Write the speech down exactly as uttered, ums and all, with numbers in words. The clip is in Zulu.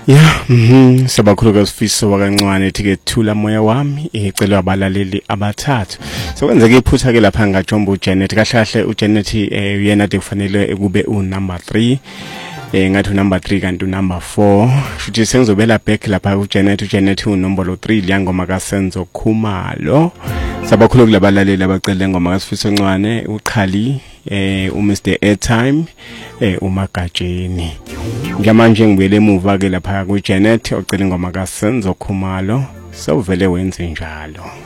Yeah, mhm, sabakhulukazi Sifiso wakancwane ethi-ke thula moya wami ecelwa abalaleli abathathu. So kwenzeke iphutha ke lapha ngajomba uJanet kahle kahle uJanet eh uyena de kufanele kube u number three. Eh ngathi number three kanti number four. Futhi sengizobela back lapha uJanet uJanet unombolo three liyangoma kaSenzo Khumalo. Sabakhulu kulabalaleli abacela ngoma kaSifiso ncwane uqhali eh u Mister Airtime eh uMagatsheni. Ngamanje ngibuyele emuva ke lapha kuJanet ocela ingoma kaSenzo Khumalo sawuvele wenze njalo.